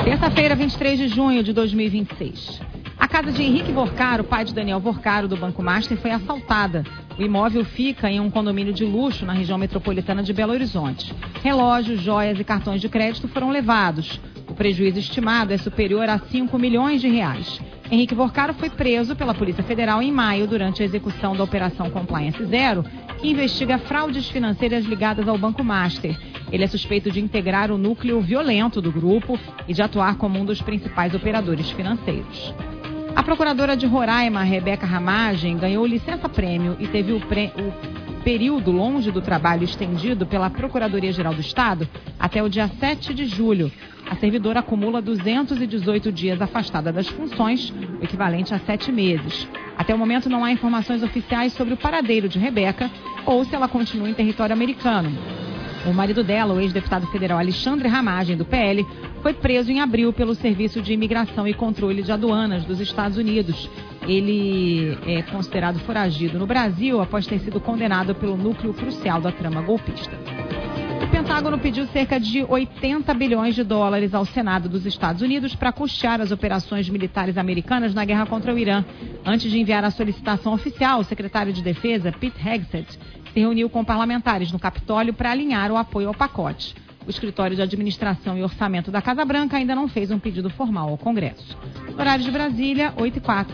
Terça-feira, 23 de junho de 2026. A casa de Henrique Vorcaro, pai de Daniel Vorcaro, do Banco Master, foi assaltada. O imóvel fica em um condomínio de luxo na região metropolitana de Belo Horizonte. Relógios, joias e cartões de crédito foram levados. O prejuízo estimado é superior a 5 milhões de reais. Henrique Vorcaro foi preso pela Polícia Federal em maio durante a execução da Operação Compliance Zero, que investiga fraudes financeiras ligadas ao Banco Master. Ele é suspeito de integrar o núcleo violento do grupo e de atuar como um dos principais operadores financeiros. A procuradora de Roraima, Rebeca Ramagem, ganhou licença-prêmio e teve o período longe do trabalho estendido pela Procuradoria-Geral do Estado até o dia 7 de julho. A servidora acumula 218 dias afastada das funções, o equivalente a 7 meses. Até o momento não há informações oficiais sobre o paradeiro de Rebeca ou se ela continua em território americano. O marido dela, o ex-deputado federal Alexandre Ramagem, do PL, foi preso em abril pelo Serviço de Imigração e Controle de Aduanas dos Estados Unidos. Ele é considerado foragido no Brasil após ter sido condenado pelo núcleo crucial da trama golpista. O Pentágono pediu cerca de 80 bilhões de dólares ao Senado dos Estados Unidos para custear as operações militares americanas na guerra contra o Irã. Antes de enviar a solicitação oficial, o secretário de Defesa, Pete Hegseth, se reuniu com parlamentares no Capitólio para alinhar o apoio ao pacote. O Escritório de Administração e Orçamento da Casa Branca ainda não fez um pedido formal ao Congresso. Horário de Brasília, 8h04.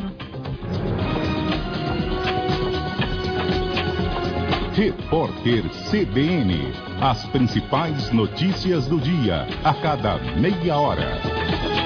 Repórter CBN. As principais notícias do dia, a cada meia hora.